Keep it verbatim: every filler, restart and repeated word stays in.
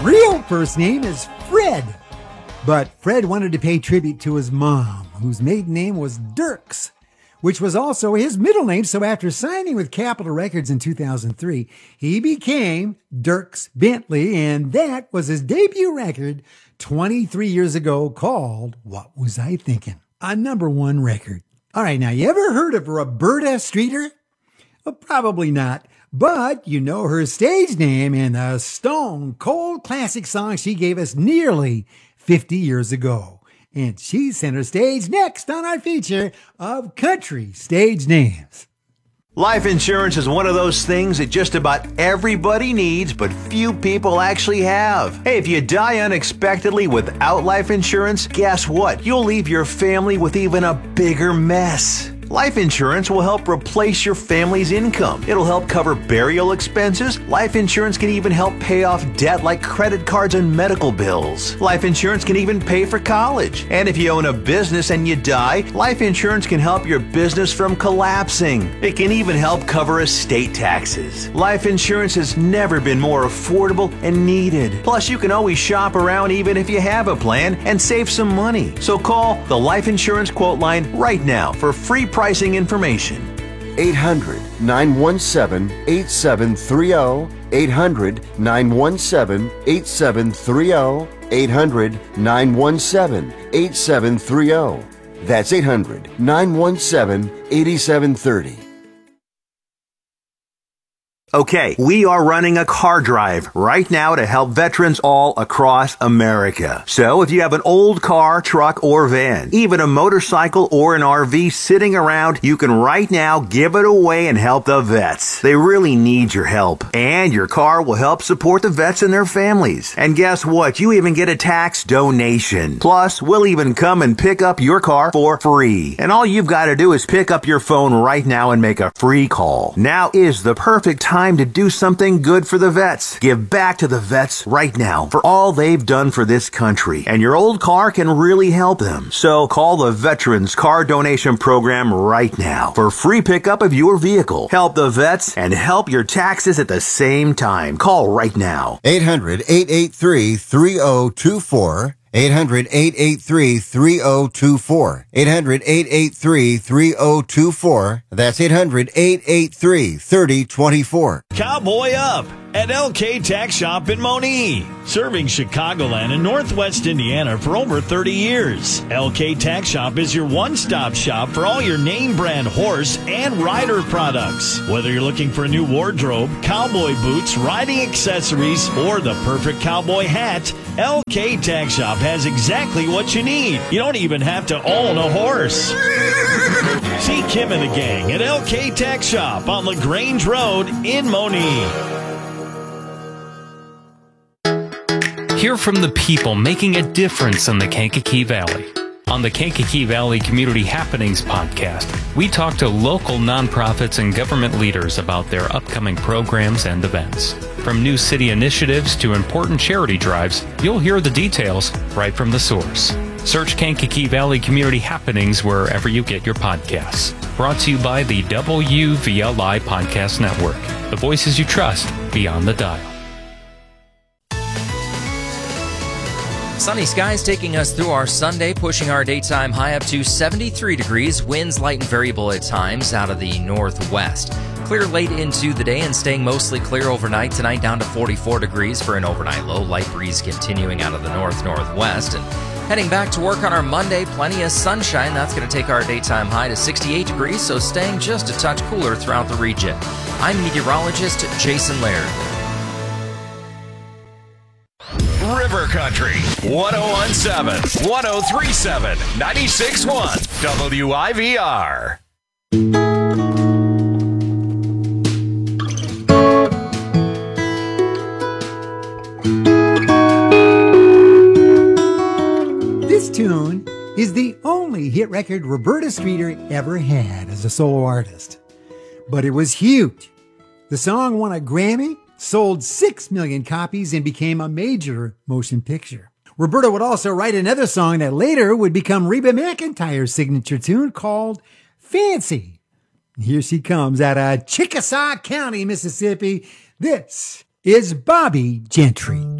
real first name is Fred. But Fred wanted to pay tribute to his mom, whose maiden name was Dierks, which was also his middle name. So after signing with Capitol Records in two thousand three, he became Dierks Bentley, and that was his debut record twenty-three years ago called What Was I Thinking? A number one record. All right, now, you ever heard of Roberta Streeter? Well, probably not, but you know her stage name and the stone cold classic song she gave us nearly fifty years ago. And she's center stage next on our feature of country stage names. Life insurance is one of those things that just about everybody needs, but few people actually have. Hey, if you die unexpectedly without life insurance, guess what? You'll leave your family with even a bigger mess. Life insurance will help replace your family's income. It'll help cover burial expenses. Life insurance can even help pay off debt like credit cards and medical bills. Life insurance can even pay for college. And if you own a business and you die, life insurance can help your business from collapsing. It can even help cover estate taxes. Life insurance has never been more affordable and needed. Plus, you can always shop around even if you have a plan and save some money. So call the Life Insurance Quote Line right now for free pricing information. eight hundred, nine one seven, eight seven three zero, eight hundred, nine one seven, eight seven three zero, eight hundred, nine one seven, eight seven three zero. That's eight hundred, nine one seven, eight seven three zero. Okay, we are running a car drive right now to help veterans all across America. So if you have an old car, truck, or van, even a motorcycle or an R V sitting around, you can right now give it away and help the vets. They really need your help. And your car will help support the vets and their families. And guess what? You even get a tax donation. Plus, we'll even come and pick up your car for free. And all you've got to do is pick up your phone right now and make a free call. Now is the perfect time to do something good for the vets. Give back to the vets right now for all they've done for this country. And your old car can really help them. So call the Veterans Car Donation Program right now for free pickup of your vehicle. Help the vets and help your taxes at the same time. Call right now. eight hundred, eight eight three, three zero two four. eight hundred, eight eight three, three zero two four. eight hundred, eight eight three, three zero two four. That's eight hundred, eight eight three, three zero two four. Cowboy Up at L K Tax Shop in Monee. Serving Chicagoland and Northwest Indiana for over thirty years. L K Tax Shop is your one-stop shop for all your name brand horse and rider products. Whether you're looking for a new wardrobe, cowboy boots, riding accessories, or the perfect cowboy hat, L K Tax Shop has exactly what you need. You don't even have to own a horse. See Kim and the gang at L K Tax Shop on LaGrange Road in Monee. Hear from the people making a difference in the Kankakee Valley. On the Kankakee Valley Community Happenings podcast, we talk to local nonprofits and government leaders about their upcoming programs and events. From new city initiatives to important charity drives, you'll hear the details right from the source. Search Kankakee Valley Community Happenings wherever you get your podcasts. Brought to you by the W V L I Podcast Network. The voices you trust beyond the dial. Sunny skies taking us through our Sunday, pushing our daytime high up to seventy-three degrees. Winds light and variable at times out of the northwest. Clear late into the day and staying mostly clear overnight. Tonight down to forty-four degrees for an overnight low. Light breeze continuing out of the north-northwest. And heading back to work on our Monday, plenty of sunshine. That's going to take our daytime high to sixty-eight degrees, so staying just a touch cooler throughout the region. I'm meteorologist Jason Laird. River Country, one oh one point seven, one oh three point seven, ninety-six point one, W I V R. This tune is the only hit record Roberta Streeter ever had as a solo artist. But it was huge. The song won a Grammy, sold six million copies, and became a major motion picture. Roberta would also write another song that later would become Reba McEntire's signature tune called Fancy. Here she comes out of Chickasaw County, Mississippi. This is Bobbie Gentry.